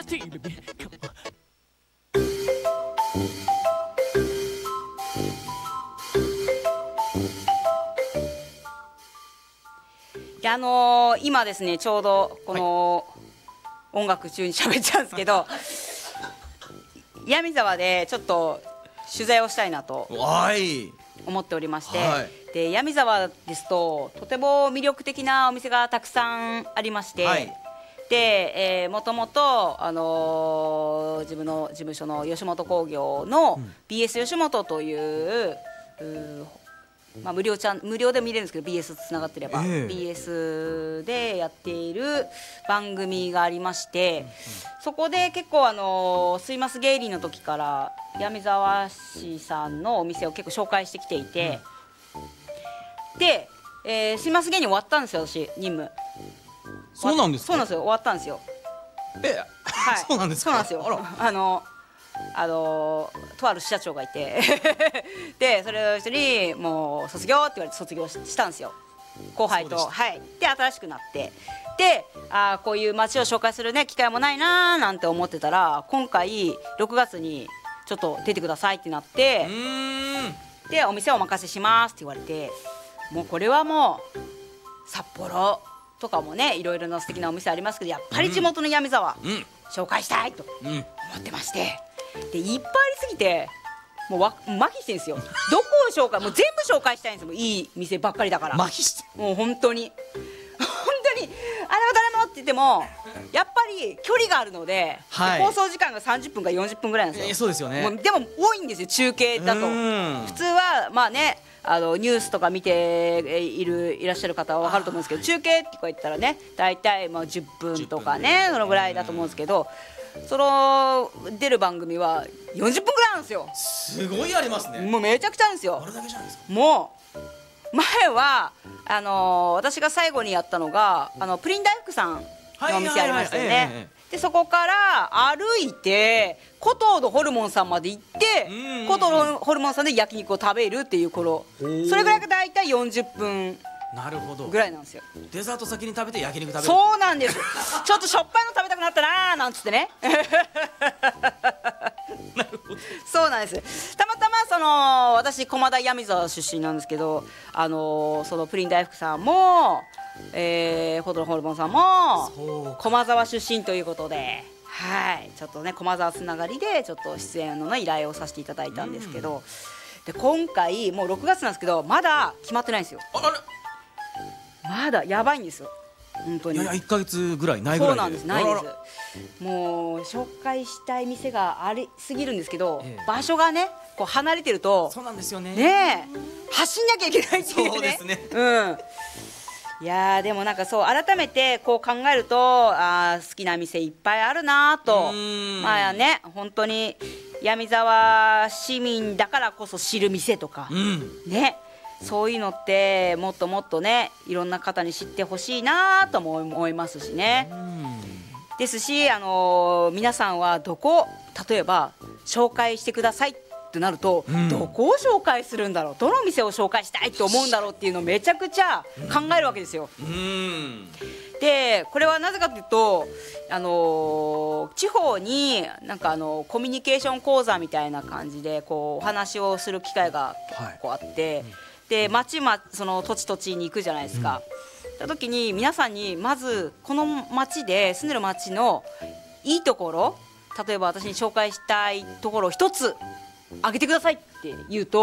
今ですねちょうどこの音楽中に喋っちゃうんですけど、闇沢でちょっと取材をしたいなと思っておりまして、で闇沢ですととても魅力的なお店がたくさんありまして、でもともと自分の事務所の吉本興業の BS 吉本という、無料で見れるんですけど BS つながってれば、BS でやっている番組がありまして、そこで結構スイマス芸人の時から闇沢氏さんのお店を結構紹介してきていて、で、スイマス芸人終わったんですよ私任務。 そうなんですか。 そうなんですよ、終わったんですよ。 はい、そうなんですか。 そうなんですよ。とある支社長がいてでそれを人にもう卒業って言われて卒業したんですよ、後輩と。で新しくなって、でこういう街を紹介するね機会もないなーなんて思ってたら、今回6月にちょっと出てくださいってなって、でお店をお任せしますって言われて、もうこれはもう札幌とかもねいろいろな素敵なお店ありますけど、やっぱり地元の闇沢、紹介したいと思ってまして、でいっぱいありすぎてもう麻痺してるんですよ。どこを紹介もう全部紹介したいんですよ。もういい店ばっかりだから麻痺してもう本当にあれも誰もって言ってもやっぱり距離があるので、放送時間が30分か40分ぐらいなんですよ。 そうですよね。 でも多いんですよ中継だと。普通はまあねニュースとか見ていらっしゃる方は分かると思うんですけど、中継って言ったらね大体まあ10分とかねそのぐらいだと思うんですけど、その出る番組は40分ぐらいなんですよ。 すごいありますね。 もうめちゃくちゃあるんですよ。 あれだけじゃないですか。 もう前は私が最後にやったのがプリン大福さんのお店ありましたよね。でそこから歩いてコトーのホルモンさんまで行って、コトーのホルモンさんで焼肉を食べるっていう頃、それぐらいがだいたい40分ぐらいなんですよ。 デザート先に食べて焼肉食べる。 そうなんですちょっとしょっぱいの食べたくなったなーなんつってねなるほど。 そうなんです。たまたま私駒大闇沢出身なんですけど、そのプリン大福さんもコトーのホルモンさんも駒沢出身ということで、ちょっとね駒沢つながりでちょっと出演の、依頼をさせていただいたんですけど、で今回もう6月なんですけどまだ決まってないんですよ。まだやばいんですよ本当に。 1ヶ月ぐらいないぐらいで。 そうなんです、ないです。もう紹介したい店がありすぎるんですけど、場所がねこう離れてるとそうなんですよね。 走んなきゃいけないっていうね。 そうですね。 いやでもなんかそう改めてこう考えると好きな店いっぱいあるなと。まあね本当に闇沢市民だからこそ知る店とか、ねそういうのってもっともっとねいろんな方に知ってほしいなとも思いますしね。ですし皆さんはどこ例えば紹介してくださいってなると、どこを紹介するんだろう、どの店を紹介したいと思うんだろうっていうのをめちゃくちゃ考えるわけですよ。でこれはなぜかというと地方になんかコミュニケーション講座みたいな感じでこうお話をする機会が結構あって、でその土地土地に行くじゃないですか。た時に皆さんにまずこの町で住んでる町のいいところ、例えば私に紹介したいところを一つ挙げてくださいって言うと